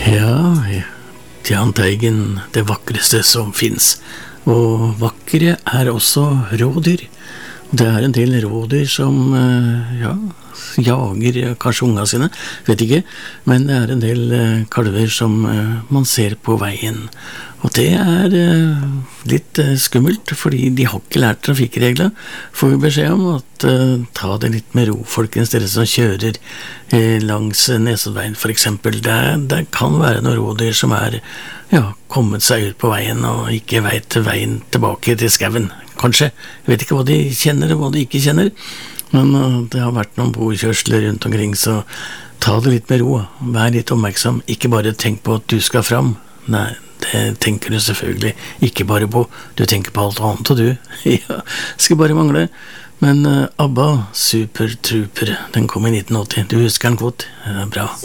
Ja, Jahn Teigen, det vakreste som finnes. Og vakre er også rådyr. Det er en del rådyr som, jager kanskje unga sine, vet ikke, men det er en del kalver som man ser på veien. Og det er litt skummelt, fordi de har ikke lært trafikkregler. Får vi beskjed om at ta det litt med ro, folkens, dere som kjører langs Nesoddveien for eksempel. Det kan være noen rådyr som er kommet seg ut på veien og ikke vet veien tilbake til skauen, kanskje. Jeg vet ikke hva de kjenner og hva de ikke kjenner, men det har vært noen påkjørsler rundt omkring, så ta det litt med ro. Vær litt oppmerksom, ikke bare tenk på at du skal fram. Nei, det tenker du selvfølgelig ikke bare på, du tenker på alt annet, og du, skal bare mangle. Men ABBA, Super Trooper, den kom i 1980, du husker den godt, bra.